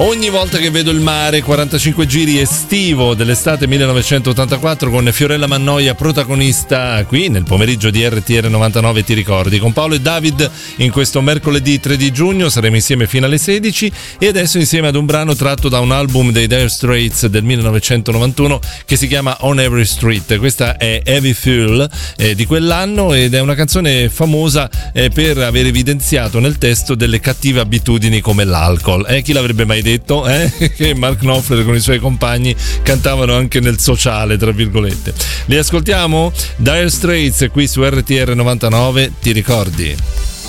Ogni volta che vedo il mare, 45 giri estivo dell'estate 1984 con Fiorella Mannoia protagonista qui nel pomeriggio di RTR 99 Ti ricordi, con Paolo e David in questo mercoledì 3 di giugno saremo insieme fino alle 16 e adesso insieme ad un brano tratto da un album dei Dire Straits del 1991 che si chiama On Every Street. Questa è Heavy Fuel di quell'anno ed è una canzone famosa per aver evidenziato nel testo delle cattive abitudini come l'alcol. Chi l'avrebbe mai detto? Che Mark Knopfler con i suoi compagni cantavano anche nel sociale, tra virgolette. Li ascoltiamo? Dire Straits qui su RTR 99, ti ricordi?